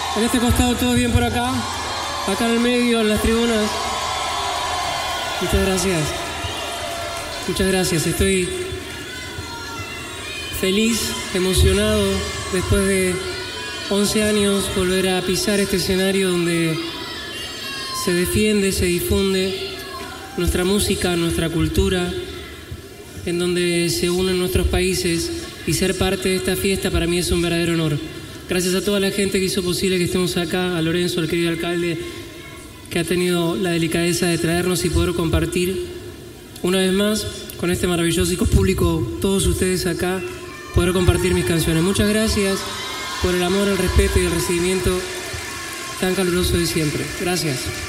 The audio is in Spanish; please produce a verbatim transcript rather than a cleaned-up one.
En este costado, ¿todos bien por acá? Acá en el medio, en las tribunas. Muchas gracias. Muchas gracias. Estoy feliz, emocionado, después de once años, volver a pisar este escenario donde se defiende, se difunde nuestra música, nuestra cultura, en donde se unen nuestros países, y ser parte de esta fiesta para mí es un verdadero honor. Gracias a toda la gente que hizo posible que estemos acá, a Lorenzo, al querido alcalde, que ha tenido la delicadeza de traernos y poder compartir una vez más con este maravilloso público, todos ustedes acá, poder compartir mis canciones. Muchas gracias por el amor, el respeto y el recibimiento tan caluroso de siempre. Gracias.